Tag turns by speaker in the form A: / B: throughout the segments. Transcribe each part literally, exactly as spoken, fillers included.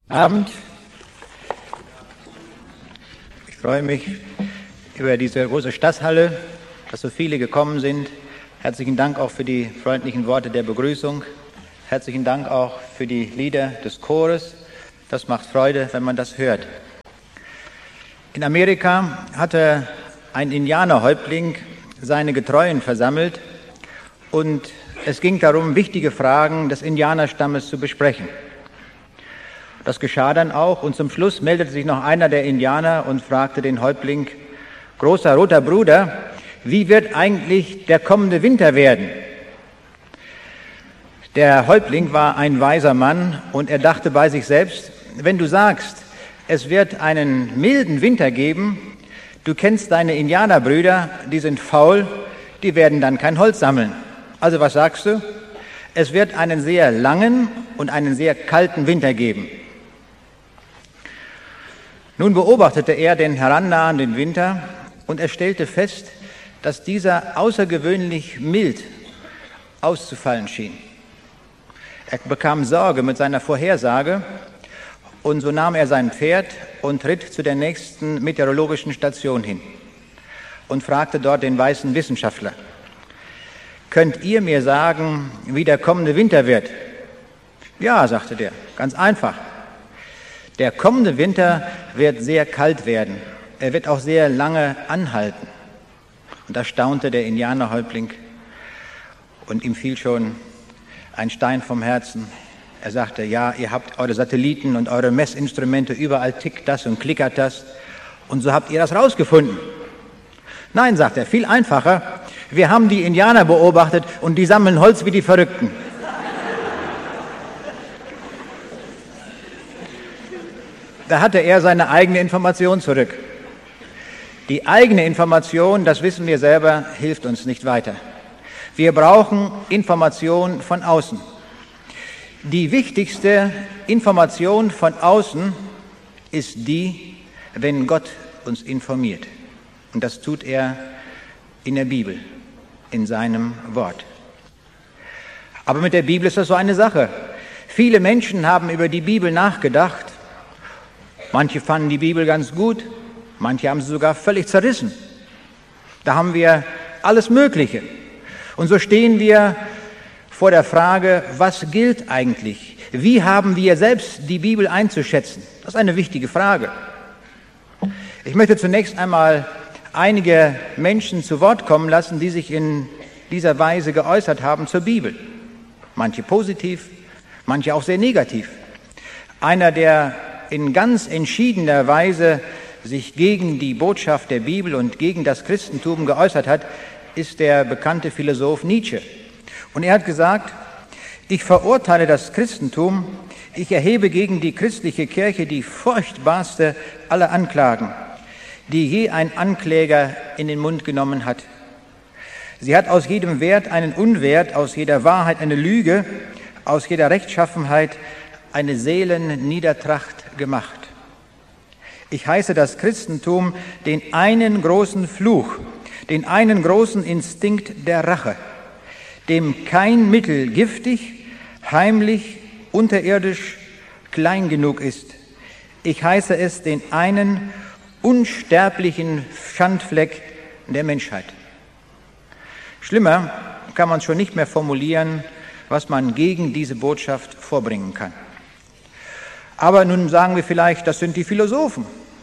A: Abend. Ich freue mich über diese große Stadthalle, dass so viele gekommen sind. Herzlichen Dank auch für die freundlichen Worte der Begrüßung. Herzlichen Dank auch für die Lieder des Chores. Das macht Freude, wenn man das hört. In Amerika hatte ein Indianerhäuptling seine Getreuen versammelt und es ging darum, wichtige Fragen des Indianerstammes zu besprechen. Das geschah dann auch und zum Schluss meldete sich noch einer der Indianer und fragte den Häuptling: Großer roter Bruder, wie wird eigentlich der kommende Winter werden? Der Häuptling war ein weiser Mann und er dachte bei sich selbst: Wenn du sagst, es wird einen milden Winter geben, du kennst deine Indianerbrüder, die sind faul, die werden dann kein Holz sammeln. Also was sagst du? Es wird einen sehr langen und einen sehr kalten Winter geben. Nun beobachtete er den herannahenden Winter und er stellte fest, dass dieser außergewöhnlich mild auszufallen schien. Er bekam Sorge mit seiner Vorhersage und so nahm er sein Pferd und ritt zu der nächsten meteorologischen Station hin und fragte dort den weißen Wissenschaftler: Könnt ihr mir sagen, wie der kommende Winter wird? Ja, sagte der, ganz einfach. Der kommende Winter wird sehr kalt werden. Er wird auch sehr lange anhalten. Und da staunte der Indianerhäuptling und ihm fiel schon ein Stein vom Herzen. Er sagte: Ja, ihr habt eure Satelliten und eure Messinstrumente, überall tickt das und klickert das. Und so habt ihr das rausgefunden. Nein, sagt er, viel einfacher. Wir haben die Indianer beobachtet und die sammeln Holz wie die Verrückten. Da hatte er seine eigene Information zurück. Die eigene Information, das wissen wir selber, hilft uns nicht weiter. Wir brauchen Information von außen. Die wichtigste Information von außen ist die, wenn Gott uns informiert. Und das tut er in der Bibel, in seinem Wort. Aber mit der Bibel ist das so eine Sache. Viele Menschen haben über die Bibel nachgedacht. Manche fanden die Bibel ganz gut, manche haben sie sogar völlig zerrissen. Da haben wir alles Mögliche. Und so stehen wir vor der Frage, was gilt eigentlich? Wie haben wir selbst die Bibel einzuschätzen? Das ist eine wichtige Frage. Ich möchte zunächst einmal einige Menschen zu Wort kommen lassen, die sich in dieser Weise geäußert haben zur Bibel. Manche positiv, manche auch sehr negativ. Einer, der in ganz entschiedener Weise sich gegen die Botschaft der Bibel und gegen das Christentum geäußert hat, ist der bekannte Philosoph Nietzsche. Und er hat gesagt: Ich verurteile das Christentum, ich erhebe gegen die christliche Kirche die furchtbarste aller Anklagen, die je ein Ankläger in den Mund genommen hat. Sie hat aus jedem Wert einen Unwert, aus jeder Wahrheit eine Lüge, aus jeder Rechtschaffenheit eine Seelenniedertracht gemacht. Ich heiße das Christentum den einen großen Fluch, den einen großen Instinkt der Rache, dem kein Mittel giftig, heimlich, unterirdisch, klein genug ist. Ich heiße es den einen unsterblichen Schandfleck der Menschheit. Schlimmer kann man schon nicht mehr formulieren, was man gegen diese Botschaft vorbringen kann. Aber nun sagen wir vielleicht, das sind die Philosophen.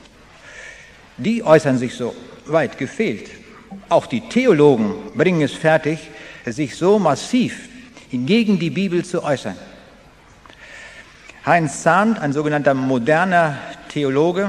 A: Die äußern sich so. Weit gefehlt. Auch die Theologen bringen es fertig, sich so massiv gegen die Bibel zu äußern. Heinz Zahnt, ein sogenannter moderner Theologe,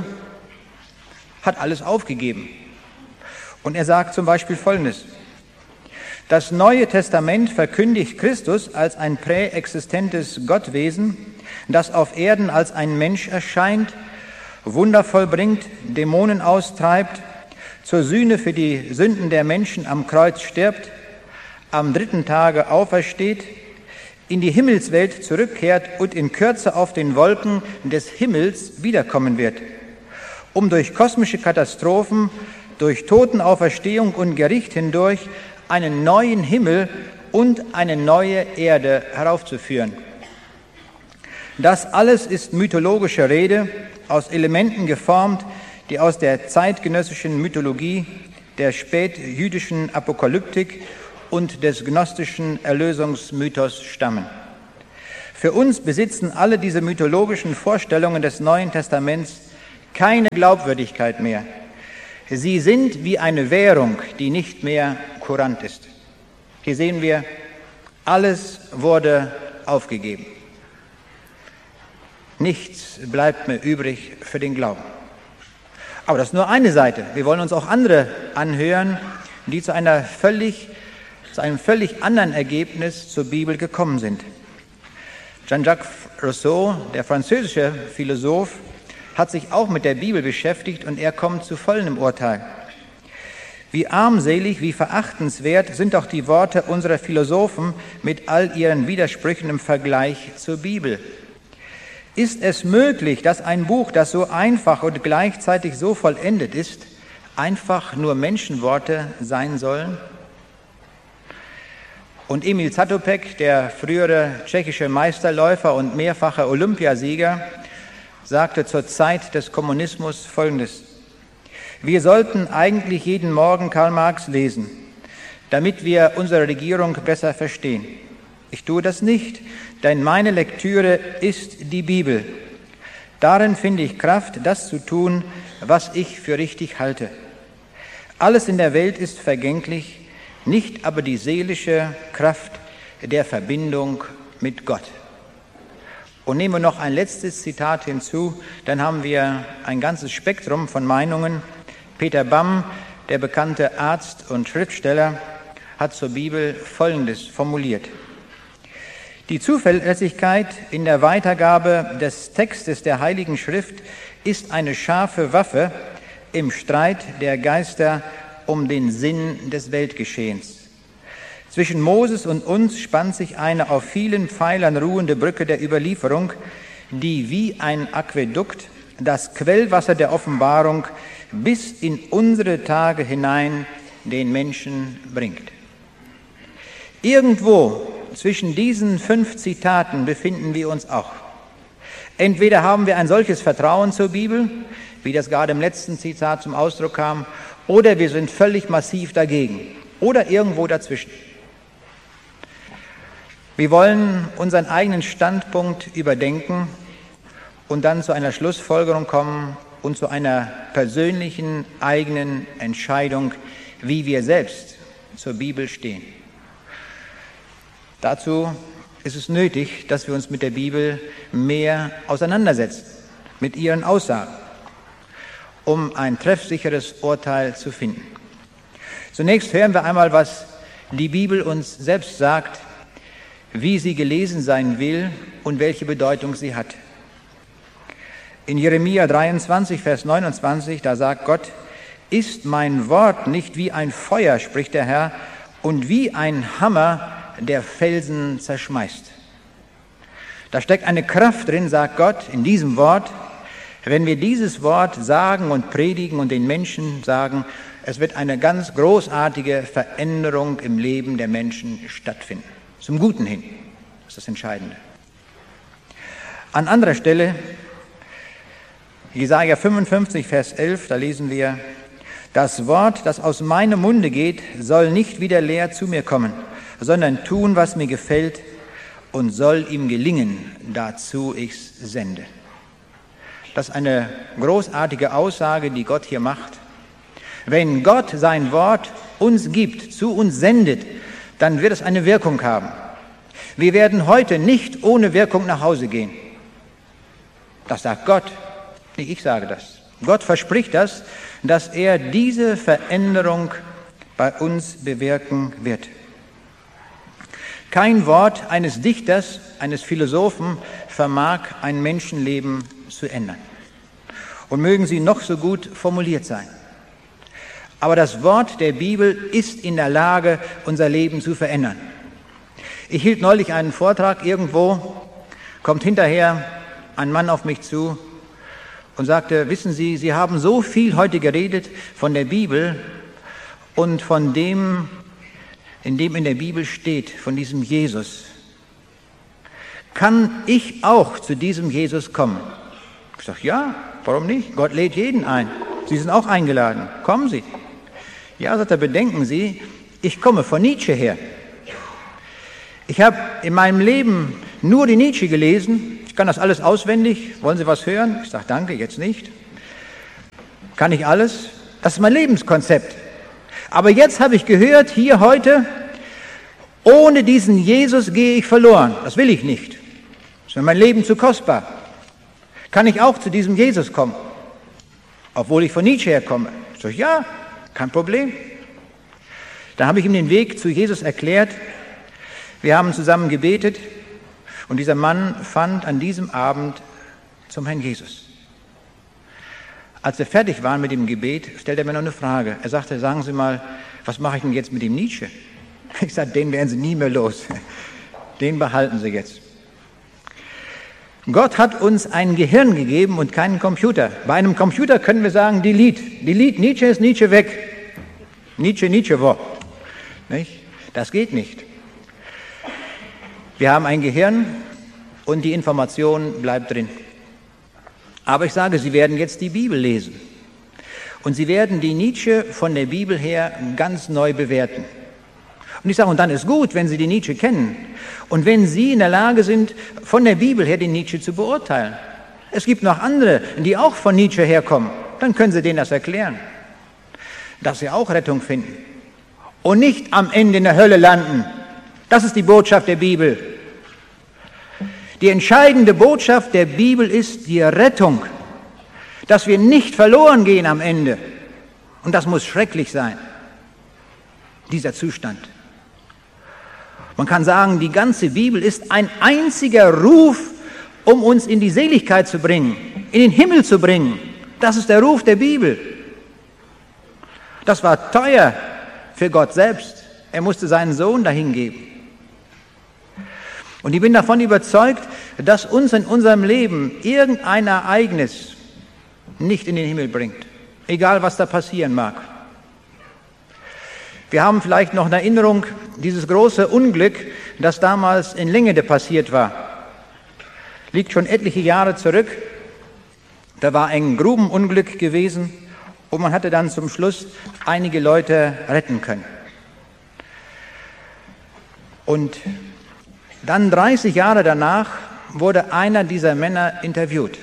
A: hat alles aufgegeben. Und er sagt zum Beispiel Folgendes: Das Neue Testament verkündigt Christus als ein präexistentes Gottwesen, das auf Erden als ein Mensch erscheint, Wunder vollbringt, Dämonen austreibt, zur Sühne für die Sünden der Menschen am Kreuz stirbt, am dritten Tage aufersteht, in die Himmelswelt zurückkehrt und in Kürze auf den Wolken des Himmels wiederkommen wird, um durch kosmische Katastrophen, durch Totenauferstehung und Gericht hindurch einen neuen Himmel und eine neue Erde heraufzuführen. Das alles ist mythologische Rede, aus Elementen geformt, die aus der zeitgenössischen Mythologie, der spätjüdischen Apokalyptik und des gnostischen Erlösungsmythos stammen. Für uns besitzen alle diese mythologischen Vorstellungen des Neuen Testaments keine Glaubwürdigkeit mehr. Sie sind wie eine Währung, die nicht mehr kurant ist. Hier sehen wir, alles wurde aufgegeben. Nichts bleibt mehr übrig für den Glauben. Aber das ist nur eine Seite. Wir wollen uns auch andere anhören, die zu einer völlig, zu einem völlig anderen Ergebnis zur Bibel gekommen sind. Jean-Jacques Rousseau, der französische Philosoph, hat sich auch mit der Bibel beschäftigt und er kommt zu folgendem Urteil. Wie armselig, wie verachtenswert sind doch die Worte unserer Philosophen mit all ihren Widersprüchen im Vergleich zur Bibel. Ist es möglich, dass ein Buch, das so einfach und gleichzeitig so vollendet ist, einfach nur Menschenworte sein sollen? Und Emil Zatopek, der frühere tschechische Meisterläufer und mehrfache Olympiasieger, sagte zur Zeit des Kommunismus Folgendes: Wir sollten eigentlich jeden Morgen Karl Marx lesen, damit wir unsere Regierung besser verstehen. Ich tue das nicht, denn meine Lektüre ist die Bibel. Darin finde ich Kraft, das zu tun, was ich für richtig halte. Alles in der Welt ist vergänglich, nicht aber die seelische Kraft der Verbindung mit Gott. Und nehmen wir noch ein letztes Zitat hinzu, dann haben wir ein ganzes Spektrum von Meinungen. Peter Bamm, der bekannte Arzt und Schriftsteller, hat zur Bibel Folgendes formuliert: Die Zuverlässigkeit in der Weitergabe des Textes der Heiligen Schrift ist eine scharfe Waffe im Streit der Geister um den Sinn des Weltgeschehens. Zwischen Moses und uns spannt sich eine auf vielen Pfeilern ruhende Brücke der Überlieferung, die wie ein Aquädukt das Quellwasser der Offenbarung bis in unsere Tage hinein den Menschen bringt. Irgendwo zwischen diesen fünf Zitaten befinden wir uns auch. Entweder haben wir ein solches Vertrauen zur Bibel, wie das gerade im letzten Zitat zum Ausdruck kam, oder wir sind völlig massiv dagegen, oder irgendwo dazwischen. Wir wollen unseren eigenen Standpunkt überdenken und dann zu einer Schlussfolgerung kommen und zu einer persönlichen eigenen Entscheidung, wie wir selbst zur Bibel stehen. Dazu ist es nötig, dass wir uns mit der Bibel mehr auseinandersetzen, mit ihren Aussagen, um ein treffsicheres Urteil zu finden. Zunächst hören wir einmal, was die Bibel uns selbst sagt, wie sie gelesen sein will und welche Bedeutung sie hat. In Jeremia dreiundzwanzig, Vers neunundzwanzig, da sagt Gott: Ist mein Wort nicht wie ein Feuer, spricht der Herr, und wie ein Hammer, der Felsen zerschmeißt. Da steckt eine Kraft drin, sagt Gott, in diesem Wort. Wenn wir dieses Wort sagen und predigen und den Menschen sagen, es wird eine ganz großartige Veränderung im Leben der Menschen stattfinden. Zum Guten hin, das ist das Entscheidende. An anderer Stelle, Jesaja fünfundfünfzig, Vers elf, da lesen wir: Das Wort, das aus meinem Munde geht, soll nicht wieder leer zu mir kommen, sondern tun, was mir gefällt, und soll ihm gelingen, dazu ich's sende. Das ist eine großartige Aussage, die Gott hier macht. Wenn Gott sein Wort uns gibt, zu uns sendet, dann wird es eine Wirkung haben. Wir werden heute nicht ohne Wirkung nach Hause gehen. Das sagt Gott, nicht ich sage das. Gott verspricht das, dass er diese Veränderung bei uns bewirken wird. Kein Wort eines Dichters, eines Philosophen vermag ein Menschenleben zu ändern. Und mögen sie noch so gut formuliert sein. Aber das Wort der Bibel ist in der Lage, unser Leben zu verändern. Ich hielt neulich einen Vortrag irgendwo, kommt hinterher ein Mann auf mich zu und sagte: Wissen Sie, Sie haben so viel heute geredet von der Bibel und von dem, in dem in der Bibel steht, von diesem Jesus. kann ich auch zu diesem Jesus kommen? Ich sage, ja, warum nicht? Gott lädt jeden ein. Sie sind auch eingeladen. Kommen Sie. Ja, sagt er, bedenken Sie, ich komme von Nietzsche her. Ich habe in meinem Leben nur die Nietzsche gelesen. Ich kann das alles auswendig. Wollen Sie was hören? Ich sage, danke, jetzt nicht. Kann ich alles? Das ist mein Lebenskonzept. Aber jetzt habe ich gehört, hier heute, ohne diesen Jesus gehe ich verloren. Das will ich nicht. Das ist mir mein Leben zu kostbar. Kann ich auch zu diesem Jesus kommen? Obwohl ich von Nietzsche herkomme. Ich sage, ja, kein Problem. Da habe ich ihm den Weg zu Jesus erklärt. Wir haben zusammen gebetet und dieser Mann fand an diesem Abend zum Herrn Jesus. Als wir fertig waren mit dem Gebet, stellte er mir noch eine Frage. Er sagte, sagen Sie mal, was mache ich denn jetzt mit dem Nietzsche? Ich sagte, den werden Sie nie mehr los. Den behalten Sie jetzt. Gott hat uns ein Gehirn gegeben und keinen Computer. Bei einem Computer können wir sagen, delete. Delete, Nietzsche ist Nietzsche weg. Nietzsche, Nietzsche, wo? Nicht? Das geht nicht. Wir haben ein Gehirn und die Information bleibt drin. Aber ich sage, Sie werden jetzt die Bibel lesen. Und Sie werden die Nietzsche von der Bibel her ganz neu bewerten. Und ich sage, und dann ist gut, wenn Sie die Nietzsche kennen. Und wenn Sie in der Lage sind, von der Bibel her den Nietzsche zu beurteilen. Es gibt noch andere, die auch von Nietzsche herkommen. Dann können Sie denen das erklären. Dass sie auch Rettung finden. Und nicht am Ende in der Hölle landen. Das ist die Botschaft der Bibel. Die entscheidende Botschaft der Bibel ist die Rettung. Dass wir nicht verloren gehen am Ende. Und das muss schrecklich sein. Dieser Zustand. Man kann sagen, die ganze Bibel ist ein einziger Ruf, um uns in die Seligkeit zu bringen, in den Himmel zu bringen. Das ist der Ruf der Bibel. Das war teuer für Gott selbst. Er musste seinen Sohn dahin geben. Und ich bin davon überzeugt, dass uns in unserem Leben irgendein Ereignis nicht in den Himmel bringt, egal was da passieren mag. Wir haben vielleicht noch in Erinnerung dieses große Unglück, das damals in Lengede passiert war. Liegt schon etliche Jahre zurück. Da war ein Grubenunglück gewesen und man hatte dann zum Schluss einige Leute retten können. Und dann dreißig Jahre danach wurde einer dieser Männer interviewt.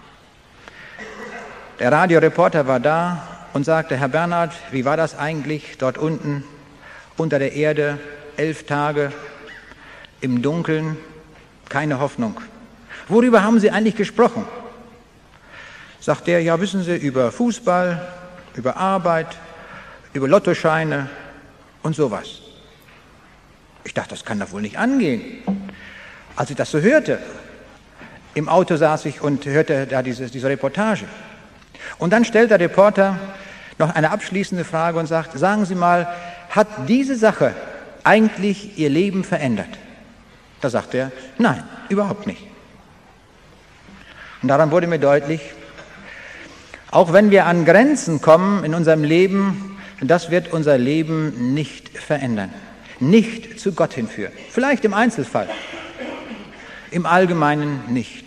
A: Der Radioreporter war da und sagte, Herr Bernhard, wie war das eigentlich dort unten unter der Erde, elf Tage im Dunkeln, keine Hoffnung. Worüber haben Sie eigentlich gesprochen? Sagt er, ja, wissen Sie, über Fußball, über Arbeit, über Lottoscheine und sowas. Ich dachte, das kann doch wohl nicht angehen. Als ich das so hörte, im Auto saß ich und hörte da diese, diese Reportage. Und dann stellt der Reporter noch eine abschließende Frage und sagt, sagen Sie mal, hat diese Sache eigentlich Ihr Leben verändert? Da sagt er, nein, überhaupt nicht. Und daran wurde mir deutlich, auch wenn wir an Grenzen kommen in unserem Leben, das wird unser Leben nicht verändern, nicht zu Gott hinführen. Vielleicht im Einzelfall, im Allgemeinen nicht.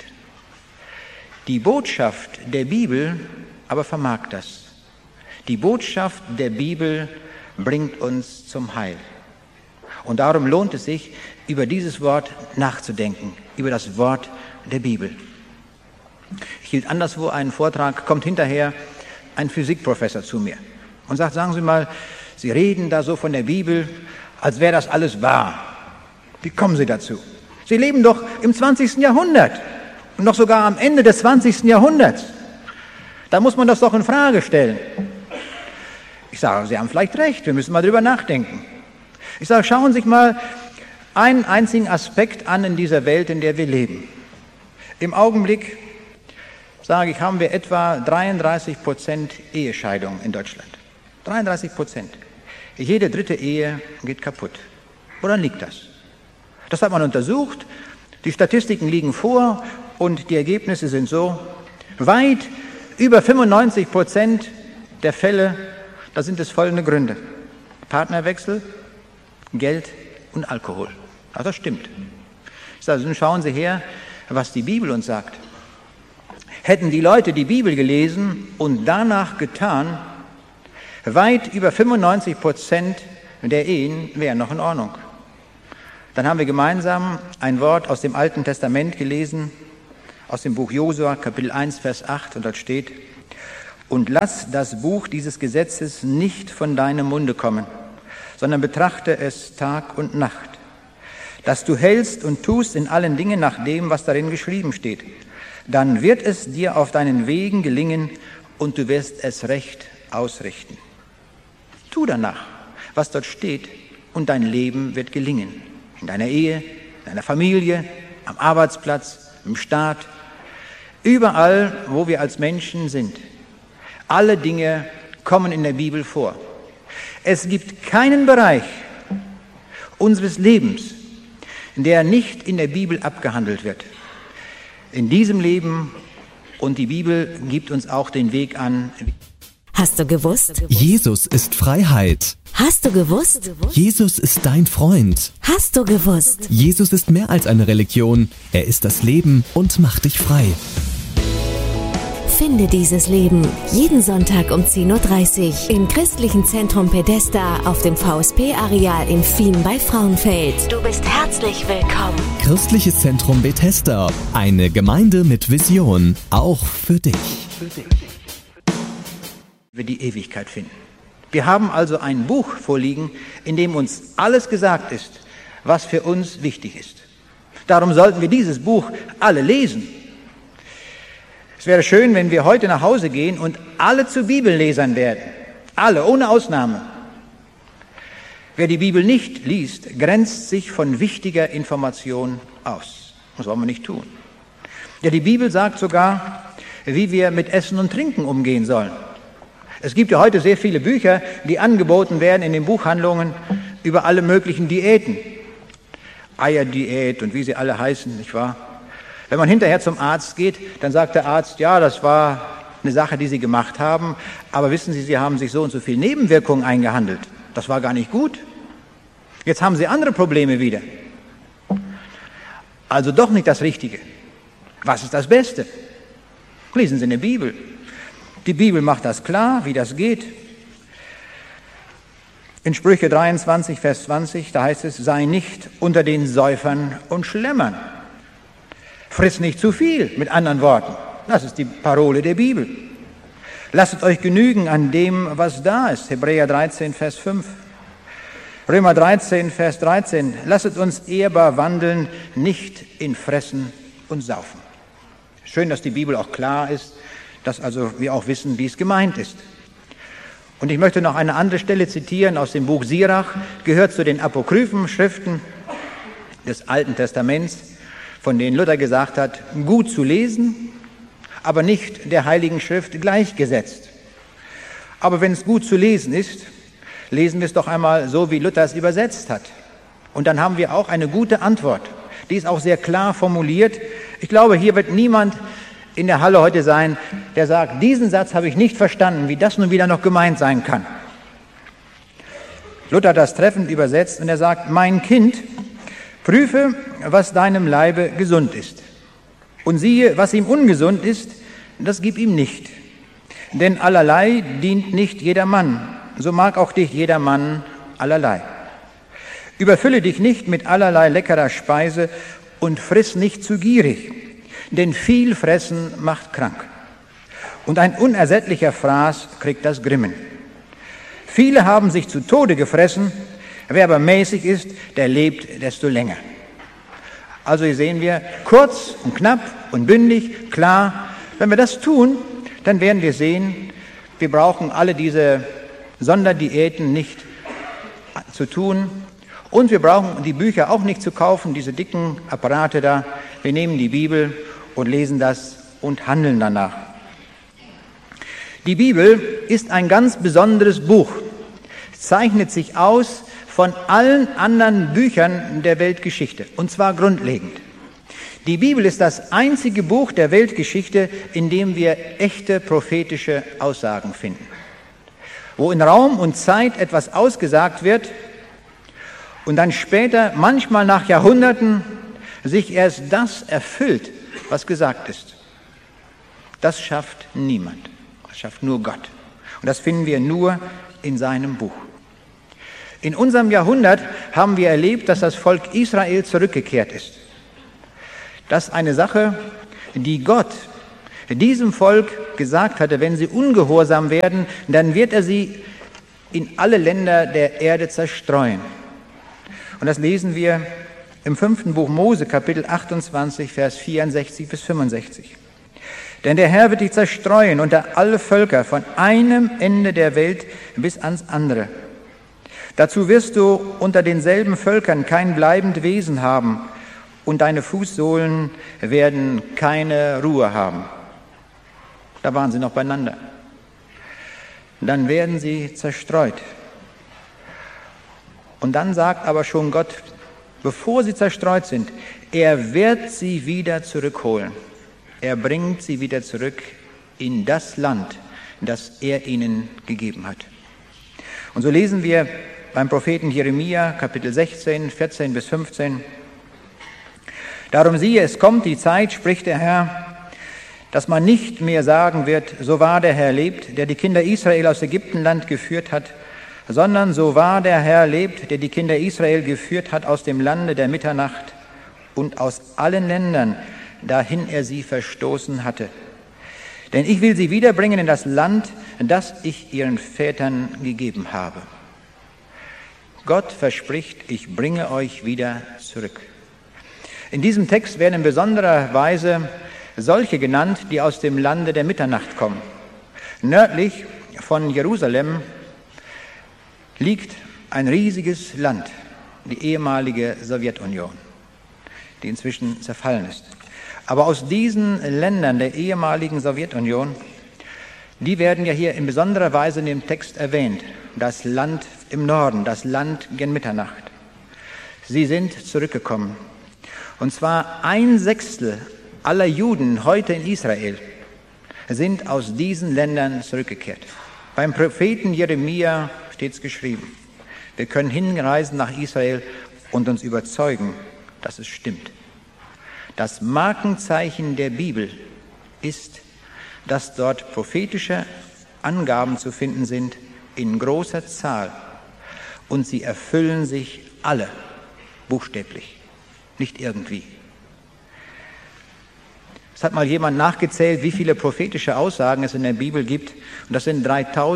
A: Die Botschaft der Bibel aber vermag das. Die Botschaft der Bibel bringt uns zum Heil. Und darum lohnt es sich, über dieses Wort nachzudenken, über das Wort der Bibel. Ich hielt anderswo einen Vortrag, kommt hinterher ein Physikprofessor zu mir und sagt, sagen Sie mal, Sie reden da so von der Bibel, als wäre das alles wahr. Wie kommen Sie dazu? Sie leben doch im zwanzigsten Jahrhundert und noch sogar am Ende des zwanzigsten Jahrhunderts. Da muss man das doch in Frage stellen. Ich sage, Sie haben vielleicht recht, wir müssen mal drüber nachdenken. Ich sage, schauen Sie sich mal einen einzigen Aspekt an in dieser Welt, in der wir leben. Im Augenblick, sage ich, haben wir etwa dreiunddreißig Prozent Ehescheidungen in Deutschland. dreiunddreißig Prozent. Jede dritte Ehe geht kaputt. Woran liegt das? Das hat man untersucht, die Statistiken liegen vor und die Ergebnisse sind so, weit über fünfundneunzig Prozent der Fälle, da sind es folgende Gründe. Partnerwechsel, Geld und Alkohol. Also das stimmt. Ich Also schauen Sie her, was die Bibel uns sagt. Hätten die Leute die Bibel gelesen und danach getan, weit über fünfundneunzig Prozent der Ehen wären noch in Ordnung. Dann haben wir gemeinsam ein Wort aus dem Alten Testament gelesen, aus dem Buch Josua, Kapitel eins, Vers acht, und dort steht: Und lass das Buch dieses Gesetzes nicht von deinem Munde kommen, sondern betrachte es Tag und Nacht, dass du hältst und tust in allen Dingen nach dem, was darin geschrieben steht. Dann wird es dir auf deinen Wegen gelingen und du wirst es recht ausrichten. Tu danach, was dort steht, und dein Leben wird gelingen. In deiner Ehe, in deiner Familie, am Arbeitsplatz, im Staat, überall, wo wir als Menschen sind. Alle Dinge kommen in der Bibel vor. Es gibt keinen Bereich unseres Lebens, der nicht in der Bibel abgehandelt wird. In diesem Leben, und die Bibel gibt uns auch den Weg an.
B: Hast du gewusst?
C: Jesus ist Freiheit.
B: Hast du gewusst?
C: Jesus ist dein Freund.
B: Hast du gewusst?
C: Jesus ist mehr als eine Religion. Er ist das Leben und macht dich frei.
B: Finde dieses Leben jeden Sonntag um zehn Uhr dreißig im Christlichen Zentrum Bethesda auf dem V S P-Areal in Fien bei Frauenfeld. Du bist herzlich willkommen.
C: Christliches Zentrum Bethesda, eine Gemeinde mit Vision, auch für dich.
A: Für dich. Wir die Ewigkeit finden. Wir haben also ein Buch vorliegen, in dem uns alles gesagt ist, was für uns wichtig ist. Darum sollten wir dieses Buch alle lesen. Es wäre schön, wenn wir heute nach Hause gehen und alle zu Bibellesern werden. Alle, ohne Ausnahme. Wer die Bibel nicht liest, grenzt sich von wichtiger Information aus. Das wollen wir nicht tun. Ja, die Bibel sagt sogar, wie wir mit Essen und Trinken umgehen sollen. Es gibt ja heute sehr viele Bücher, die angeboten werden in den Buchhandlungen über alle möglichen Diäten. Eierdiät und wie sie alle heißen, nicht wahr? Wenn man hinterher zum Arzt geht, dann sagt der Arzt, ja, das war eine Sache, die Sie gemacht haben, aber wissen Sie, Sie haben sich so und so viel Nebenwirkungen eingehandelt. Das war gar nicht gut. Jetzt haben Sie andere Probleme wieder. Also doch nicht das Richtige. Was ist das Beste? Lesen Sie in der Bibel. Die Bibel macht das klar, wie das geht. In Sprüche dreiundzwanzig, Vers zwanzig, da heißt es, sei nicht unter den Säufern und Schlemmern. Friss nicht zu viel, mit anderen Worten. Das ist die Parole der Bibel. Lasset euch genügen an dem, was da ist. Hebräer dreizehn, Vers fünf. Römer dreizehn, Vers dreizehn. Lasset uns ehrbar wandeln, nicht in Fressen und Saufen. Schön, dass die Bibel auch klar ist, dass also wir auch wissen, wie es gemeint ist. Und ich möchte noch eine andere Stelle zitieren aus dem Buch Sirach, gehört zu den apokryphen Schriften des Alten Testaments, von denen Luther gesagt hat, gut zu lesen, aber nicht der Heiligen Schrift gleichgesetzt. Aber wenn es gut zu lesen ist, lesen wir es doch einmal so, wie Luther es übersetzt hat. Und dann haben wir auch eine gute Antwort. Die ist auch sehr klar formuliert. Ich glaube, hier wird niemand in der Halle heute sein, der sagt, diesen Satz habe ich nicht verstanden, wie das nun wieder noch gemeint sein kann. Luther hat das treffend übersetzt und er sagt, mein Kind, prüfe, was deinem Leibe gesund ist. Und siehe, was ihm ungesund ist, das gib ihm nicht. Denn allerlei dient nicht jedermann, so mag auch dich jedermann allerlei. Überfülle dich nicht mit allerlei leckerer Speise und friss nicht zu gierig, denn viel Fressen macht krank. Und ein unersättlicher Fraß kriegt das Grimmen. Viele haben sich zu Tode gefressen, wer aber mäßig ist, der lebt desto länger. Also hier sehen wir, kurz und knapp und bündig, klar. Wenn wir das tun, dann werden wir sehen, wir brauchen alle diese Sonderdiäten nicht zu tun. Und wir brauchen die Bücher auch nicht zu kaufen, diese dicken Apparate da. Wir nehmen die Bibel und lesen das und handeln danach. Die Bibel ist ein ganz besonderes Buch. Es zeichnet sich aus von allen anderen Büchern der Weltgeschichte, und zwar grundlegend. Die Bibel ist das einzige Buch der Weltgeschichte, in dem wir echte prophetische Aussagen finden. Wo in Raum und Zeit etwas ausgesagt wird und dann später, manchmal nach Jahrhunderten, sich erst das erfüllt, was gesagt ist. Das schafft niemand. Das schafft nur Gott. Und das finden wir nur in seinem Buch. In unserem Jahrhundert haben wir erlebt, dass das Volk Israel zurückgekehrt ist. Das ist eine Sache, die Gott diesem Volk gesagt hatte, wenn sie ungehorsam werden, dann wird er sie in alle Länder der Erde zerstreuen. Und das lesen wir im fünften Buch Mose, Kapitel achtundzwanzig, Vers vierundsechzig bis fünfundsechzig. Denn der Herr wird dich zerstreuen unter alle Völker, von einem Ende der Welt bis ans andere. Dazu wirst du unter denselben Völkern kein bleibend Wesen haben, und deine Fußsohlen werden keine Ruhe haben. Da waren sie noch beieinander. Dann werden sie zerstreut. Und dann sagt aber schon Gott, bevor sie zerstreut sind, er wird sie wieder zurückholen. Er bringt sie wieder zurück in das Land, das er ihnen gegeben hat. Und so lesen wir beim Propheten Jeremia, Kapitel sechzehn, vierzehn bis fünfzehn. Darum siehe, es kommt die Zeit, spricht der Herr, dass man nicht mehr sagen wird, so wahr der Herr lebt, der die Kinder Israel aus Ägyptenland geführt hat, sondern so wahr der Herr lebt, der die Kinder Israel geführt hat aus dem Lande der Mitternacht und aus allen Ländern, dahin er sie verstoßen hatte. Denn ich will sie wiederbringen in das Land, das ich ihren Vätern gegeben habe. Gott verspricht, ich bringe euch wieder zurück. In diesem Text werden in besonderer Weise solche genannt, die aus dem Lande der Mitternacht kommen. Nördlich von Jerusalem liegt ein riesiges Land, die ehemalige Sowjetunion, die inzwischen zerfallen ist. Aber aus diesen Ländern der ehemaligen Sowjetunion, die werden ja hier in besonderer Weise in dem Text erwähnt. Das Land im Norden, das Land gen Mitternacht. Sie sind zurückgekommen. Und zwar ein Sechstel aller Juden heute in Israel sind aus diesen Ländern zurückgekehrt. Beim Propheten Jeremia steht es geschrieben. Wir können hinreisen nach Israel und uns überzeugen, dass es stimmt. Das Markenzeichen der Bibel ist, dass dort prophetische Angaben zu finden sind in großer Zahl und sie erfüllen sich alle buchstäblich. Nicht irgendwie. Es hat mal jemand nachgezählt, wie viele prophetische Aussagen es in der Bibel gibt. Und das sind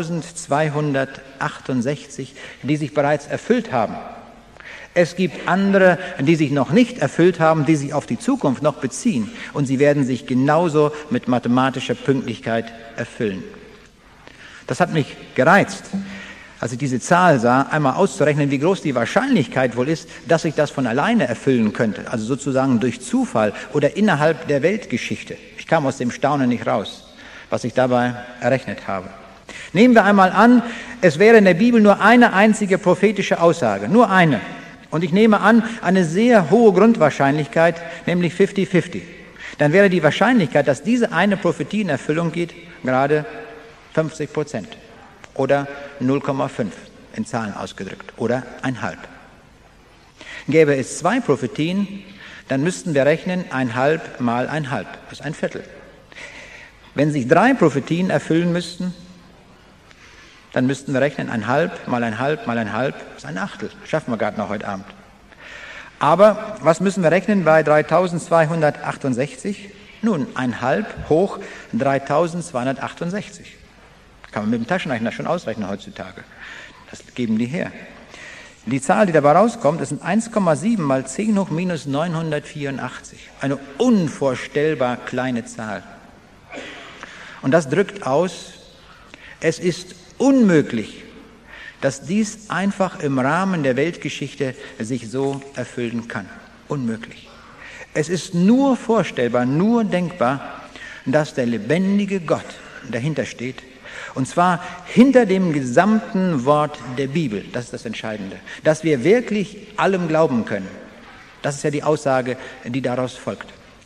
A: dreitausendzweihundertachtundsechzig, die sich bereits erfüllt haben. Es gibt andere, die sich noch nicht erfüllt haben, die sich auf die Zukunft noch beziehen. Und sie werden sich genauso mit mathematischer Pünktlichkeit erfüllen. Das hat mich gereizt, als ich diese Zahl sah, einmal auszurechnen, wie groß die Wahrscheinlichkeit wohl ist, dass sich das von alleine erfüllen könnte, also sozusagen durch Zufall oder innerhalb der Weltgeschichte. Ich kam aus dem Staunen nicht raus, was ich dabei errechnet habe. Nehmen wir einmal an, es wäre in der Bibel nur eine einzige prophetische Aussage, nur eine. Und ich nehme an, eine sehr hohe Grundwahrscheinlichkeit, nämlich fünfzig fünfzig. Dann wäre die Wahrscheinlichkeit, dass diese eine Prophetie in Erfüllung geht, gerade fünfzig Prozent. Oder null Komma fünf in Zahlen ausgedrückt oder ein halb. Gäbe es zwei Prophetien, dann müssten wir rechnen ein halb mal ein halb, das ist ein Viertel. Wenn sich drei Prophetien erfüllen müssten, dann müssten wir rechnen ein halb mal ein halb mal ein halb, das ist ein Achtel. Schaffen wir gerade noch heute Abend. Aber was müssen wir rechnen bei dreitausendzweihundertachtundsechzig? Nun, ein halb hoch dreitausendzweihundertachtundsechzig. Kann man mit dem Taschenrechner schon ausrechnen heutzutage. Das geben die her. Die Zahl, die dabei rauskommt, das sind eins Komma sieben mal zehn hoch minus neunhundertvierundachtzig. Eine unvorstellbar kleine Zahl. Und das drückt aus, es ist unmöglich, dass dies einfach im Rahmen der Weltgeschichte sich so erfüllen kann. Unmöglich. Es ist nur vorstellbar, nur denkbar, dass der lebendige Gott dahinter steht. Und zwar hinter dem gesamten Wort der Bibel. Das ist das Entscheidende. Dass wir wirklich allem glauben können. Das ist ja die Aussage, die daraus folgt.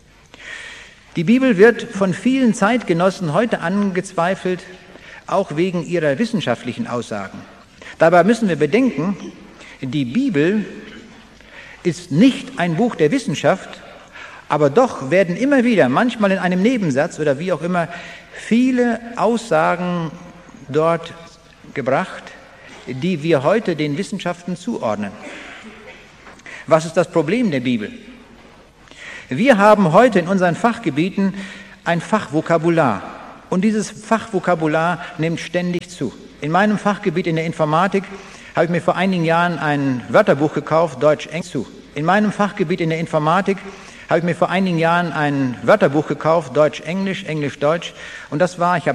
A: Die Bibel wird von vielen Zeitgenossen heute angezweifelt, auch wegen ihrer wissenschaftlichen Aussagen. Dabei müssen wir bedenken, die Bibel ist nicht ein Buch der Wissenschaft Aber doch werden immer wieder, manchmal in einem Nebensatz oder wie auch immer, viele Aussagen dort gebracht, die wir heute den Wissenschaften zuordnen. Was ist das Problem der Bibel? Wir haben heute in unseren Fachgebieten ein Fachvokabular und dieses Fachvokabular nimmt ständig zu. In meinem Fachgebiet in der Informatik habe ich mir vor einigen Jahren ein Wörterbuch gekauft, Deutsch-Englisch zu. In meinem Fachgebiet in der Informatik habe ich mir vor einigen Jahren ein Wörterbuch gekauft, Deutsch-Englisch, Englisch-Deutsch. Und das war, ich habe